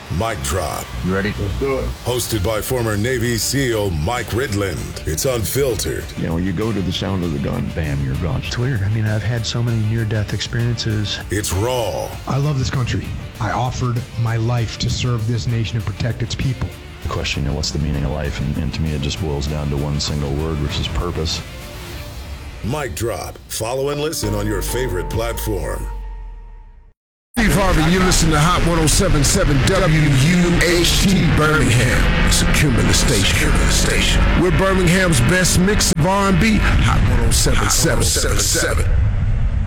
Mic Drop. You ready? Let's do it. Hosted by former Navy SEAL Mike Ridland. It's unfiltered. You know, you go to the sound of the gun, bam, you're gone. It's weird. I mean, I've had so many near-death experiences. It's raw. I love this country. I offered my life to serve this nation and protect its people. The question, you know, what's the meaning of life? And to me, it just boils down to one single word, which is purpose. Mic Drop. Follow and listen on your favorite platform. Steve Harvey, you listen to Hot 107.7 WUHT Birmingham. It's a Cumulus station. We're Birmingham's best mix of R&B. Hot 107.7.